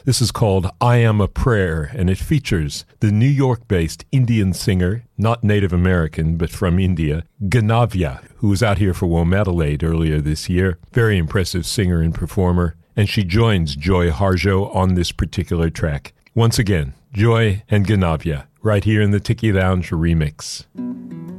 This is called I Am a Prayer, and it features the New York-based Indian singer, not Native American, but from India, Ganavya, who was out here for Womadelaide earlier this year. Very impressive singer and performer, and she joins Joy Harjo on this particular track. Once again, Joy and Ganavya, right here in the Tiki Lounge remix.